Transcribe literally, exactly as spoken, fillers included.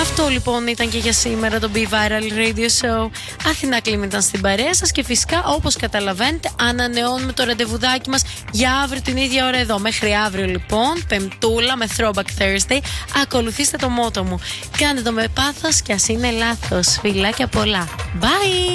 Αυτό λοιπόν ήταν και για σήμερα το Be Viral Radio Show. Αθηνά Κλίμη ήταν στην παρέα σας και φυσικά όπως καταλαβαίνετε ανανεώνουμε το ραντεβουδάκι μας για αύριο την ίδια ώρα εδώ. Μέχρι αύριο λοιπόν, Πεμπτούλα με Throwback Thursday. Ακολουθήστε το μότο μου. Κάντε το με πάθος και ας είναι λάθος. Φιλάκια πολλά. Bye!